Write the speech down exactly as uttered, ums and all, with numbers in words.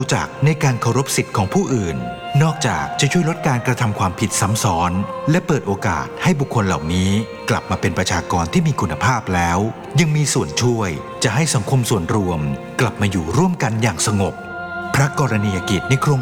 รู้จักในการเคารพสิทธิ์ของผู้อื่นนอกจากจะช่วยลดการกระทำความผิดซ้ำซ้อนและเปิดโอกาสให้บุคคลเหล่านี้กลับมาเป็นประชากรที่มีคุณภาพแล้วยังมีส่วนช่วยจะให้สังคมส่วนรวมกลับมาอยู่ร่วมกันอย่างสงบพระกรณียกิจในโครง